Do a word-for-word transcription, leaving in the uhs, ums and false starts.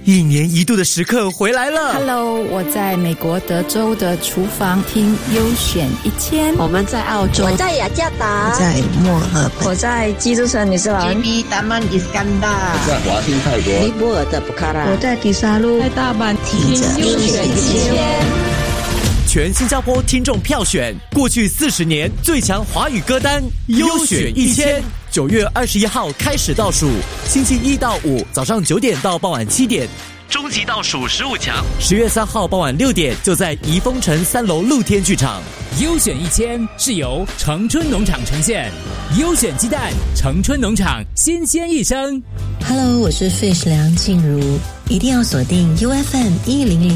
一年一度的时刻回来了。 Hello， 我在美国德州的厨房听优选一千。 我们在澳洲， 我在雅加达， 我在墨尔本， 我在基督城女士兰 J B Taman Iskandar， 我在华欣泰国， 尼泊尔的布卡拉， 我在迪沙路， 在大阪听着优选一千。 全新加坡听众票选过去四十年最强华语歌单优选一千，九月二十一号开始倒数，星期一到五早上九点到傍晚七点，终极倒数十五强，十月三号傍晚六点就在怡丰城三楼露天剧场。 优选一千是由城春农场呈现，优选鸡蛋，城春农场新鲜一生。 Hello， 我是 Fish 梁静茹，一定要锁定 U F M 一零零